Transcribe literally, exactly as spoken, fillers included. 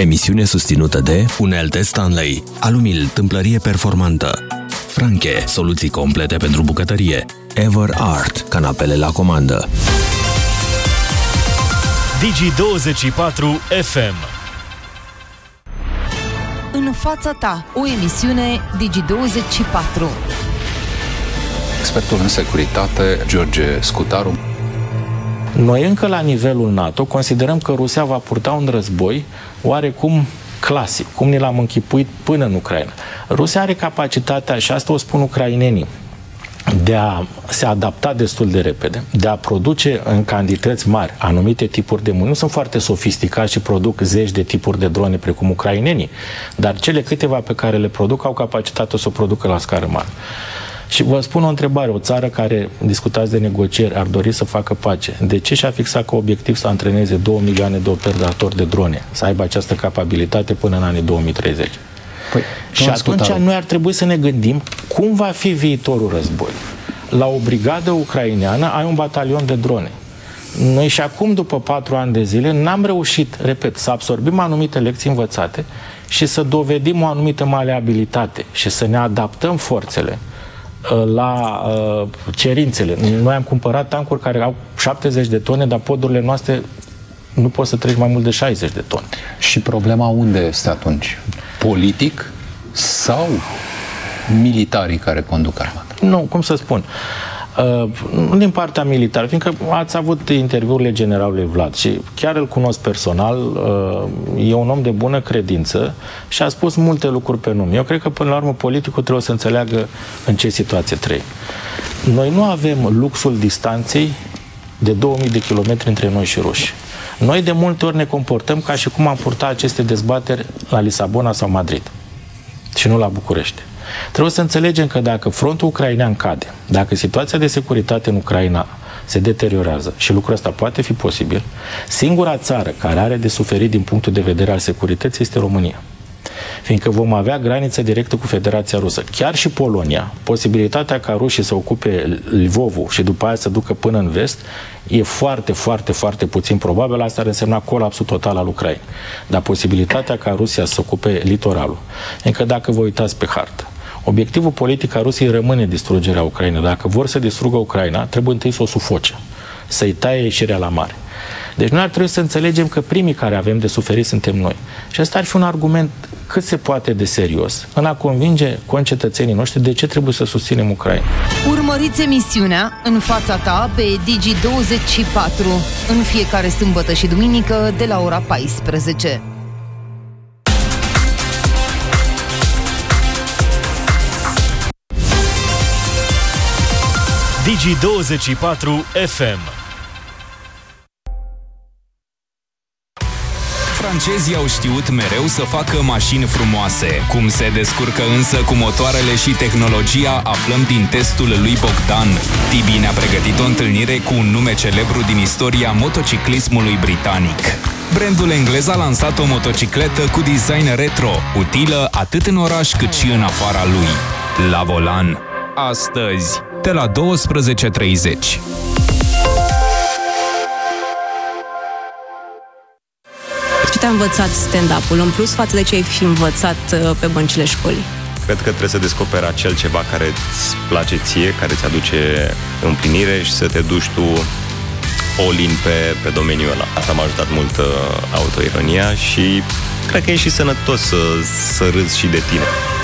Emisiune susținută de Unelte Stanley, Alumil, tâmplărie performantă, Franche, soluții complete pentru bucătărie, Ever Art, canapele la comandă. Digi douăzeci și patru F M. În fața ta, o emisiune Digi douăzeci și patru. Expertul în securitate, George Scutaru. Noi încă la nivelul NATO considerăm că Rusia va purta un război oarecum clasic, cum ni l-am închipuit până în Ucraina. Rusia are capacitatea, și asta o spun ucrainenii, de a se adapta destul de repede, de a produce în cantități mari anumite tipuri de muniții. Nu sunt foarte sofisticați și produc zeci de tipuri de drone precum ucrainenii, dar cele câteva pe care le produc au capacitatea să o producă la scară mare. Și vă spun o întrebare, o țară care, discutați de negocieri, ar dori să facă pace, de ce și-a fixat ca obiectiv să antreneze două milioane de operatori de drone, să aibă această capabilitate până în anii două mii treizeci? Păi, și atunci noi ar trebui să ne gândim cum va fi viitorul război. La o brigadă ucraineană ai un batalion de drone. Noi și acum, după patru ani de zile, n-am reușit, repet, să absorbim anumite lecții învățate și să dovedim o anumită maleabilitate și să ne adaptăm forțele la uh, cerințele. Noi am cumpărat tancuri care au șaptezeci de tone, dar podurile noastre nu pot să treci mai mult de șaizeci de tone. Și problema unde este atunci? Politic sau militarii care conduc armata? Nu, cum să spun, uh, din partea militară, fiindcă ați avut interviurile generalului Vlad și chiar îl cunosc personal, uh, e un om de bună credință și a spus multe lucruri pe nume. Eu cred că până la urmă politicul trebuie să înțeleagă în ce situație trăim. Noi nu avem luxul distanței de două mii de kilometri între noi și ruși. Noi de multe ori ne comportăm ca și cum am purtat aceste dezbateri la Lisabona sau Madrid și nu la București. Trebuie să înțelegem că dacă frontul ucrainean cade, dacă situația de securitate în Ucraina se deteriorează, și lucrul ăsta poate fi posibil, singura țară care are de suferit din punctul de vedere al securității este România. Fiindcă vom avea graniță directă cu Federația Rusă. Chiar și Polonia, posibilitatea ca rușii să ocupe Lvovul și după aia să ducă până în vest, e foarte, foarte, foarte puțin probabil. Asta ar însemna colapsul total al Ucrainei. Dar posibilitatea ca Rusia să ocupe litoralul, încă dacă vă uitați pe hartă, obiectivul politic al Rusiei rămâne distrugerea Ucrainei. Dacă vor să distrugă Ucraina, trebuie întâi să o sufoce, să-i taie ieșirea la mare. Deci noi ar trebui să înțelegem că primii care avem de suferit suntem noi. Și ăsta ar fi un argument cât se poate de serios în a convinge concetățenii noștri de ce trebuie să susținem Ucraina. Urmăriți emisiunea În fața ta pe Digi douăzeci și patru în fiecare sâmbătă și duminică de la ora paisprezece. Digi douăzeci și patru F M. Francezii au știut mereu să facă mașini frumoase. Cum se descurcă însă cu motoarele și tehnologia, aflăm din testul lui Bogdan. Tibi ne-a pregătit o întâlnire cu un nume celebru din istoria motociclismului britanic. Brandul englez a lansat o motocicletă cu design retro, utilă atât în oraș cât și în afara lui. La volan. Astăzi, de la douăsprezece treizeci. Ce te-a învățat stand-up-ul în plus față de ce ai fi învățat pe băncile școlii? Cred că trebuie să descoperi acel ceva care îți place ție, care îți aduce împlinire și să te duci tu all-in pe, pe domeniul ăla. Asta m-a ajutat mult uh, autoironia și cred că e și sănătos să, să râzi și de tine.